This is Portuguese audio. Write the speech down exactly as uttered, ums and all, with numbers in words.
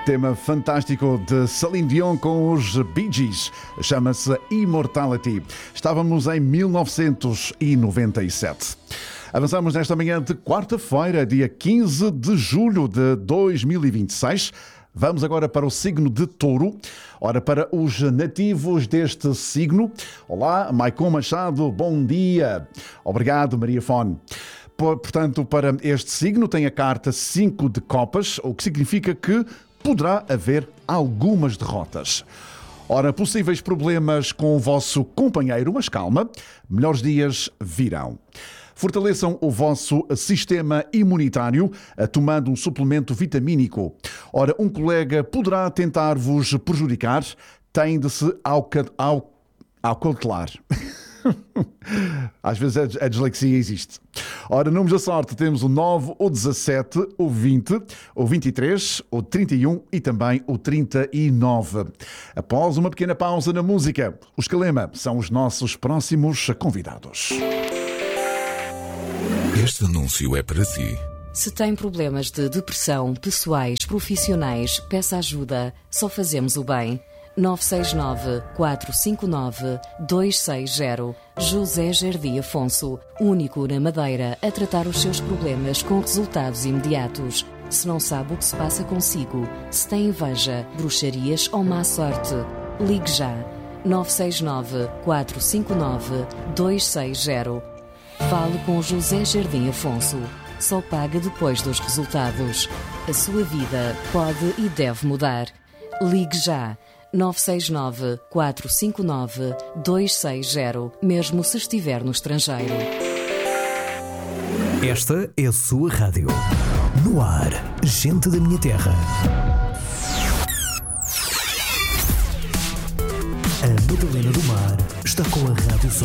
Tema fantástico de Celine Dion com os Bee Gees. Chama-se Immortality. Estávamos em mil novecentos e noventa e sete. Avançamos nesta manhã de quarta-feira, dia quinze de julho de dois mil e vinte e seis. Vamos agora para o signo de Touro. Ora, para os nativos deste signo. Olá, Maicon Machado, bom dia. Obrigado, Maria Fone. Portanto, para este signo tem a carta cinco de copas, o que significa que poderá haver algumas derrotas. Ora, possíveis problemas com o vosso companheiro, mas calma, melhores dias virão. Fortaleçam o vosso sistema imunitário tomando um suplemento vitamínico. Ora, um colega poderá tentar vos prejudicar, tem de se acautelar. Às vezes a dislexia existe. Ora, números da sorte temos o nove, o dezassete, o vinte, o vinte e três, o trinta e um e também o trinta e nove. Após uma pequena pausa na música, os Calema são os nossos próximos convidados. Este anúncio é para si. Se tem problemas de depressão, pessoais, profissionais, peça ajuda. Só fazemos o bem. nove seis nove, quatro cinco nove, dois seis zero. José Jardim Afonso, único na Madeira a tratar os seus problemas com resultados imediatos. Se não sabe o que se passa consigo, se tem inveja, bruxarias ou má sorte, ligue já. nove seis nove, quatro cinco nove, dois seis zero. Fale com José Jardim Afonso. Só paga depois dos resultados. A sua vida pode e deve mudar. Ligue já. nove seis nove, quatro cinco nove, dois seis zero, mesmo se estiver no estrangeiro. Esta é a sua rádio. No ar, gente da minha terra. A Madalena do Mar está com a Rádio Sol.